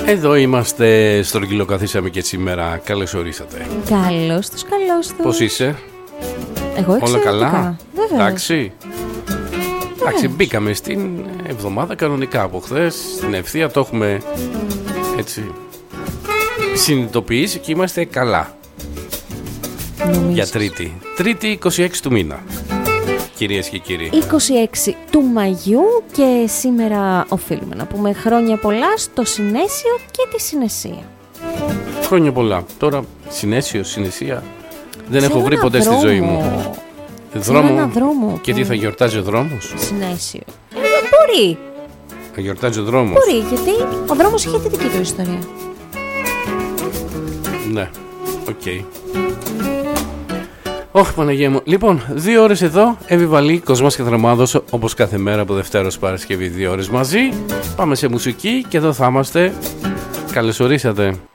Εδώ είμαστε, στρογγυλοκαθίσαμε και σήμερα. Καλώς ορίσατε. Καλώς τους, καλώς τους. Πώς είσαι? Εγώ εξαιρετικά. Όλα καλά? Βέβαια. Εντάξει. Εντάξει, μπήκαμε στην εβδομάδα κανονικά από χθες. Στην ευθεία το έχουμε έτσι συνειδητοποιήσει και είμαστε καλά. Νομίζω. Για Τρίτη 26 του μήνα. Κυρίες και κύριοι, 26 του Μαγιού και σήμερα οφείλουμε να πούμε χρόνια πολλά στο Συνέσιο και τη Συνεσία. χρόνια πολλά. Τώρα Συνέσιο, Συνεσία δεν Σε έχω βρει ένα ποτέ στη ζωή μου. Ένα δρόμο. Και τι θα γιορτάζει ο δρόμος? Συνέσιο. Μπορεί. Θα γιορτάζει ο δρόμος. Μπορεί, γιατί ο δρόμος είχε τη δική του ιστορία. Ναι, οκ. Όχι, Παναγία μου. Λοιπόν, 2 ώρες εδώ, Εβιβαλή, Κοσμάς και Θραμάδος, όπως κάθε μέρα από Δευτέρα ως Παρασκευή, 2 ώρες μαζί. Πάμε σε μουσική και εδώ θα είμαστε. Καλώς ορίσατε.